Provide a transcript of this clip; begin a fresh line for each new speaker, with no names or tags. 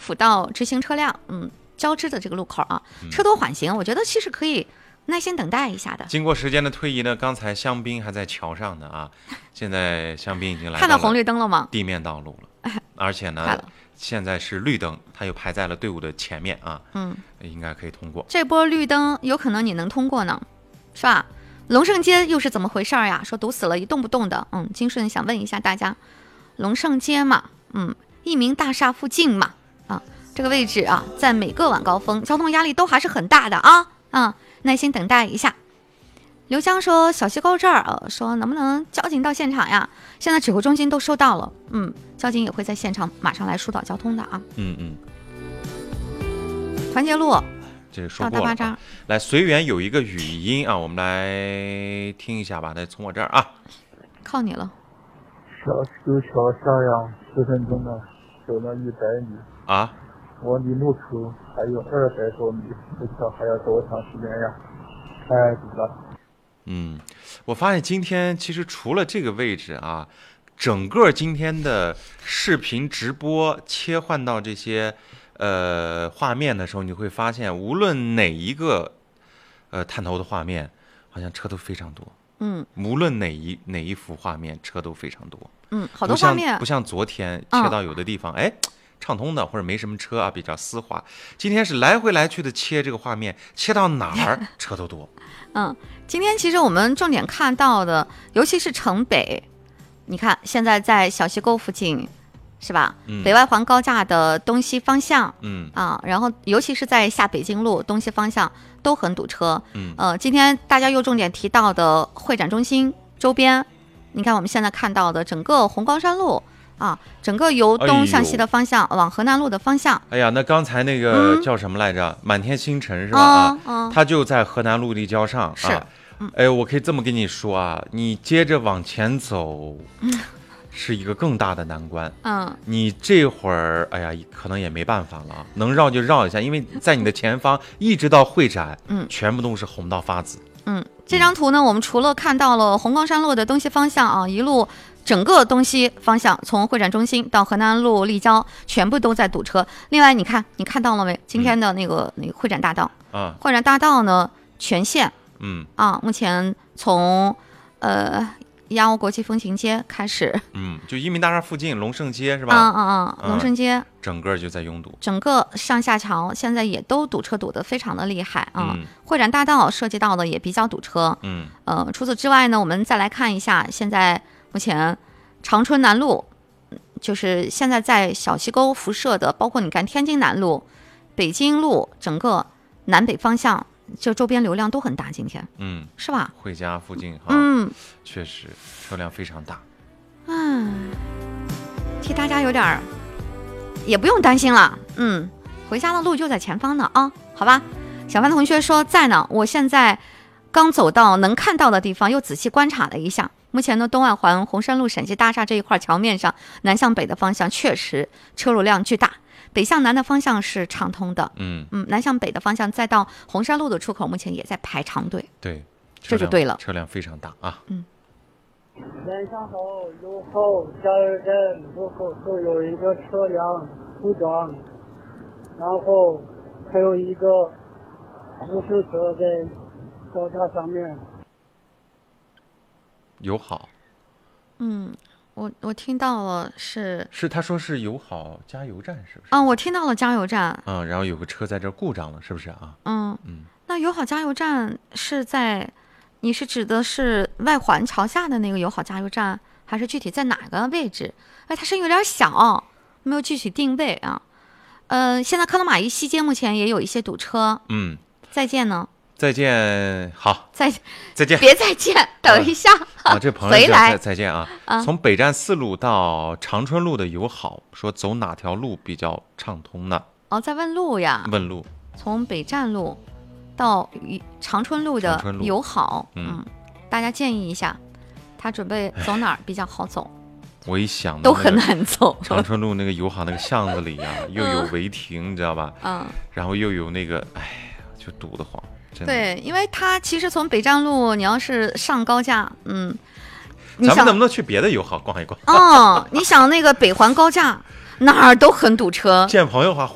辅道直行车辆交织的这个路口啊，车多缓行，我觉得其实可以耐心等待一下的。
经过时间的推移呢，刚才香槟还在桥上呢啊，现在香槟已经来
看到红绿灯了吗？
地面道路了，而且呢，现在是绿灯，它又排在了队伍的前面啊，应该可以通过。
这波绿灯有可能你能通过呢，是吧？龙胜街又是怎么回事呀？说堵死了一动不动的。金顺想问一下大家，龙胜街嘛，益民大厦附近嘛，这个位置啊，在每个晚高峰，交通压力都还是很大的啊，耐心等待一下。刘江说小西沟这儿说能不能交警到现场呀？现在指挥中心都收到了，交警也会在现场马上来疏导交通的啊。团结路
这个说过了。来，随缘有一个语音啊，我们来听一下吧。来，从我这儿啊，
靠你了。
小西桥下呀，10分钟了，走了100米
啊。
我离路口还有200多米，不知道还要多长时间呀？太堵了。
我发现今天其实除了这个位置啊，整个今天的视频直播切换到这些画面的时候，你会发现无论哪一个探头的画面，好像车都非常多。无论哪一幅画面，车都非常多。
好多画面
不像昨天切到有的地方，畅通的或者没什么车啊，比较丝滑。今天是来回来去的切这个画面，切到哪儿车都多。
今天其实我们重点看到的，尤其是城北，你看现在在小西沟附近，是吧？北外环高架的东西方向，然后尤其是在下北京路东西方向都很堵车。今天大家又重点提到的会展中心周边，你看我们现在看到的整个红光山路。整个由东向西的方向，往河南路的方向。
哎呀，那刚才那个叫什么来着？满天星辰是吧？它就在河南路立交上。是，我可以这么跟你说啊，你接着往前走，是一个更大的难关。你这会儿，哎呀，可能也没办法了，能绕就绕一下，因为在你的前方一直到会展，全部都是红到发紫。
这张图呢，我们除了看到了红光山路的东西方向啊，一路。整个东西方向，从会展中心到河南路立交，全部都在堵车。另外，你看到了没？今天的那个会展大道会展大道呢全线，目前从亚欧国际风情街开始，
就益民大厦附近龙胜街是吧？
龙胜街
整个就在拥堵，
整个上下桥现在也都堵车，堵得非常的厉害啊。会展大道涉及到的也比较堵车，除此之外呢，我们再来看一下现在。目前长春南路就是现在在小西沟辐射的，包括你看天津南路、北京路，整个南北方向就周边流量都很大，今天是吧？
惠家附近确实车辆非常大。
替大家有点也不用担心了，回家的路就在前方呢啊，好吧？小范同学说在呢，我现在刚走到能看到的地方，又仔细观察了一下。目前呢，东外环红山路审计大厦这一块桥面上，南向北的方向确实车流量巨大，北向南的方向是畅通的，南向北的方向再到红山路的出口，目前也在排长队。
对，
这就对了，
车辆非常大啊。
晚上好，6号加油站路口处有一个车辆故障，然后还有一个自行车在高架上面。
友好，
我听到了是
他说是友好加油站是不是？
我听到了加油站，
然后有个车在这故障了，是不是啊？
那友好加油站是在，你是指的是外环桥下的那个友好加油站，还是具体在哪个位置？它声音有点小，没有具体定位啊。现在康德玛依西街目前也有一些堵车，再见呢。
再见，好，
再
见，
别再见，等一下
这朋友
回来
再见啊！从北站4路到长春路的友好，说走哪条路比较畅通呢？
在问路呀？
问路，
从北站路到长春路的友好，大家建议一下，他准备走哪儿比较好走？
我一想
都很难走。
长春路那个友好那个巷子里呀，又有违停，你知道吧？然后又有那个，就堵得慌。
对，因为它其实从北站路，你要是上高架，
咱们能不能去别的友好逛一逛？
你想那个北环高架哪儿都很堵车。
见朋友的话，